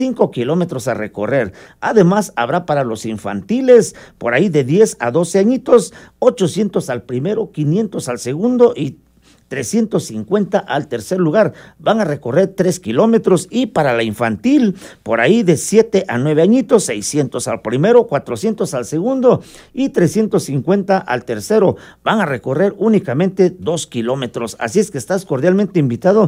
5 kilómetros a recorrer. Además, habrá para los infantiles, por ahí de 10 a 12 añitos, 800 al primero, 500 al segundo y 350 al tercer lugar. Van a recorrer 3 kilómetros y para la infantil, por ahí de 7 a 9 añitos, 600 al primero, 400 al segundo y 350 al tercero. Van a recorrer únicamente 2 kilómetros. Así es que estás cordialmente invitado